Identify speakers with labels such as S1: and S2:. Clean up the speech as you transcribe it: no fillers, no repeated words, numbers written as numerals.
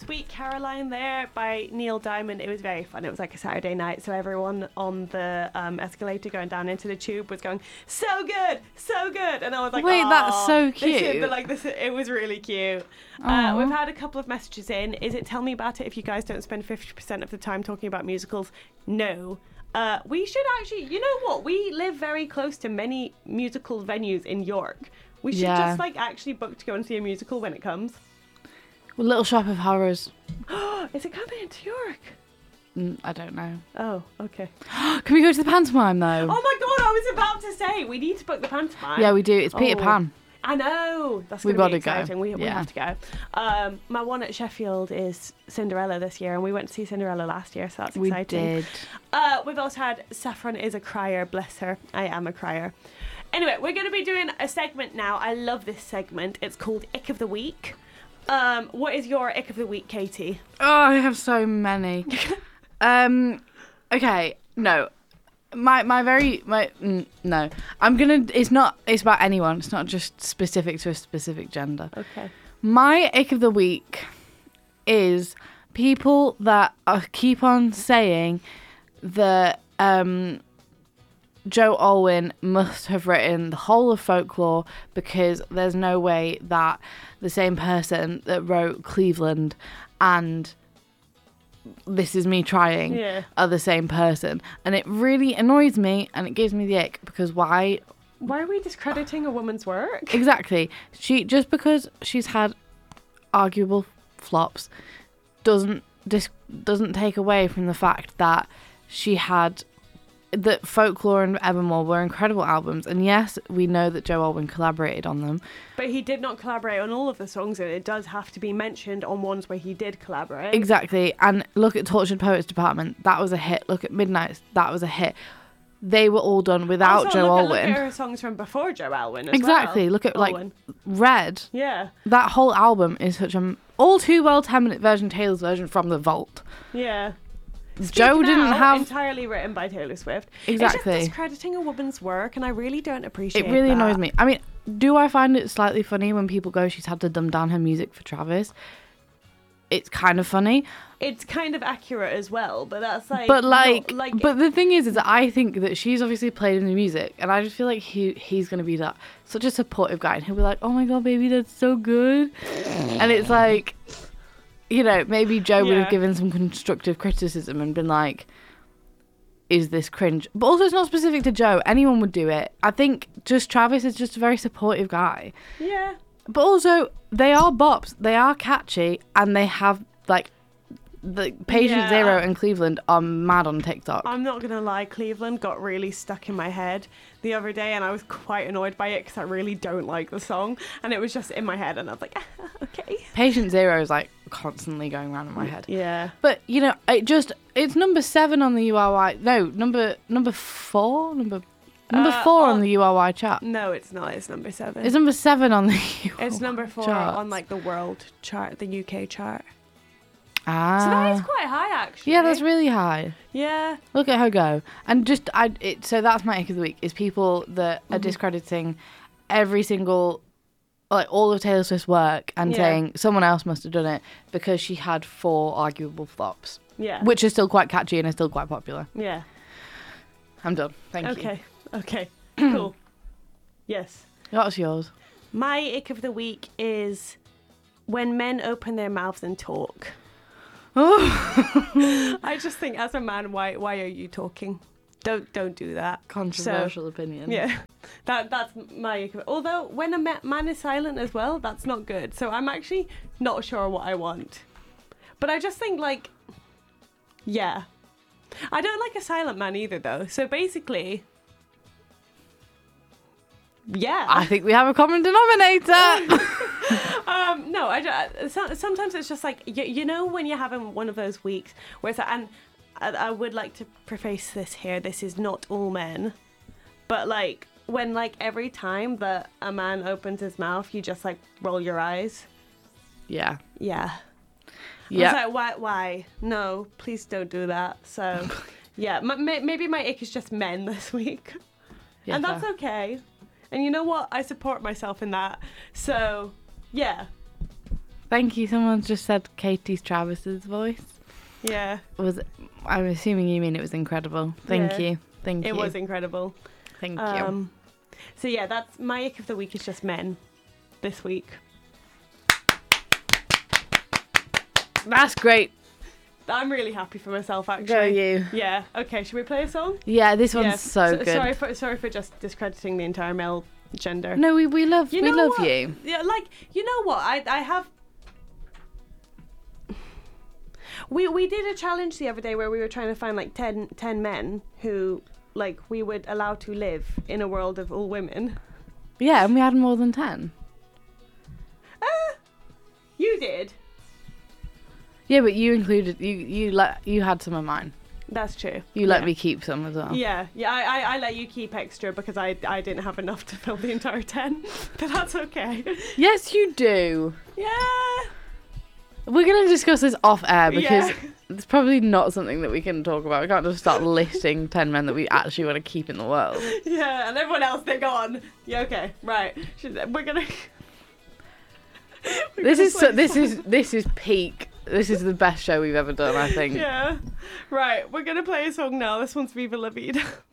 S1: Sweet Caroline there by Neil Diamond. It was very fun. It was like a Saturday night, so everyone on the escalator going down into the tube was going, so good, and I was like,
S2: wait, that's so cute.
S1: It was really cute. We've had a couple of messages in. Is it tell me about it if you guys don't spend 50% of the time talking about musicals? No. We should actually, you know what? We live very close to many musical venues in York. We should just like actually book to go and see a musical when it comes.
S2: Little Shop of Horrors.
S1: Is it coming into York?
S2: I don't know.
S1: Oh, okay.
S2: Can we go to the pantomime though?
S1: Oh my god, I was about to say we need to book the pantomime.
S2: Yeah, we do. It's Peter Pan.
S1: I know. That's going to be exciting. We have to go. My one at Sheffield is Cinderella this year, and we went to see Cinderella last year, so that's exciting.
S2: We did.
S1: We've also had Saffron is a crier, bless her. I am a crier. Anyway, we're going to be doing a segment now. I love this segment. It's called Ick of the Week. What is your Ick of the Week, Katie?
S2: Oh, I have so many. Okay, no. No. It's about anyone. It's not just specific to a specific gender.
S1: Okay.
S2: My Ick of the Week is people that keep on saying that Joe Alwyn must have written the whole of Folklore because there's no way that the same person that wrote Cleveland and This Is Me Trying are the same person. And it really annoys me and it gives me the ick because why
S1: are we discrediting a woman's work?
S2: Exactly. Just because she's had arguable flops doesn't take away from the fact that that Folklore and Evermore were incredible albums, and yes, we know that Joe Alwyn collaborated on them.
S1: But he did not collaborate on all of the songs, and it does have to be mentioned on ones where he did collaborate.
S2: Exactly, and look at Tortured Poets Department, that was a hit. Look at Midnight, that was a hit. They were all done without Joe Alwyn.
S1: Look at her songs from before Joe Alwyn as
S2: exactly.
S1: well.
S2: Look at
S1: Alwyn.
S2: Like Red.
S1: Yeah.
S2: That whole album is such a all too well 10-minute version, Taylor's version from the vault.
S1: Yeah.
S2: Joe didn't have
S1: entirely written by Taylor Swift.
S2: Exactly.
S1: It's just discrediting a woman's work, and I really don't appreciate
S2: it. Really
S1: that.
S2: Annoys me. I mean, do I find it slightly funny when people go, she's had to dumb down her music for Travis? It's kind of funny.
S1: It's kind of accurate as well, but that's like.
S2: But but the thing is that I think that she's obviously played in the music, and I just feel like he's gonna be such a supportive guy, and he'll be like, "Oh my god, baby, that's so good," and it's like. You know, maybe Joe would have given some constructive criticism and been like, is this cringe? But also it's not specific to Joe. Anyone would do it. I think just Travis is just a very supportive guy.
S1: Yeah.
S2: But also, they are bops. They are catchy. And they have, like, the Patient Zero and Cleveland are mad on TikTok.
S1: I'm not going to lie. Cleveland got really stuck in my head the other day. And I was quite annoyed by it because I really don't like the song. And it was just in my head. And I was like, okay.
S2: Patient Zero is, like, constantly going around in my head.
S1: Yeah.
S2: But, you know, it's number 7 on the URY. No, number 4? Number 4 on the URY chart.
S1: No, it's not. It's number 7.
S2: It's number 7 on the URY
S1: It's number 4
S2: charts.
S1: on, like, the world chart, the UK chart.
S2: Ah.
S1: So that is quite high, actually.
S2: Yeah, that's really high.
S1: Yeah.
S2: Look at her go. And so that's my ick of the week, is people that are discrediting every single, like, all of Taylor Swift's work and saying someone else must have done it because she had 4 arguable flops.
S1: Yeah.
S2: Which are still quite catchy and are still quite popular.
S1: Yeah.
S2: I'm done. Thank you.
S1: Okay. Cool. Yes.
S2: What's yours?
S1: My ick of the week is when men open their mouths and talk. I just think, as a man, why are you talking? Don't do that.
S2: Controversial opinion.
S1: Yeah, that's my. Although when a man is silent as well, that's not good. So I'm actually not sure what I want. But I just think, like, yeah, I don't like a silent man either, though. So basically, yeah,
S2: I think we have a common denominator.
S1: No, sometimes it's just like, you know, when you're having one of those weeks where it's like, and I would like to preface this here, this is not all men, but like when like every time that a man opens his mouth, you just like roll your eyes.
S2: Yeah.
S1: Yeah. I was like, why? No, please don't do that. So, yeah, maybe my ick is just men this week. Yeah, and that's okay. And you know what? I support myself in that. So, yeah.
S2: Thank you. Someone just said Katie Travis's voice.
S1: Yeah.
S2: I'm assuming you mean it was incredible. Thank you. Thank you.
S1: It was incredible.
S2: Thank you.
S1: So yeah, that's my ick of the week is just men this week.
S2: That's great.
S1: I'm really happy for myself, actually.
S2: Go you.
S1: Yeah. Okay, should we play a song?
S2: Yeah, this one's so good.
S1: Sorry for just discrediting the entire male gender.
S2: No, we love you.
S1: Yeah, like, you know what? I have... We did a challenge the other day where we were trying to find like 10 men who like we would allow to live in a world of all women.
S2: Yeah, and we had more than 10.
S1: You did.
S2: Yeah, but you included you had some of mine.
S1: That's true.
S2: You let me keep some as well.
S1: Yeah. I let you keep extra because I didn't have enough to fill the entire 10, but that's okay.
S2: Yes, you do.
S1: Yeah.
S2: We're going to discuss this off air because it's probably not something that we can talk about. We can't just start listing 10 men that we actually want to keep in the world.
S1: Yeah, and everyone else, they're gone. Yeah, okay, right. We're going to...
S2: This is peak. This is the best show we've ever done, I think.
S1: Yeah. Right, we're going to play a song now. This one's Viva La Vida.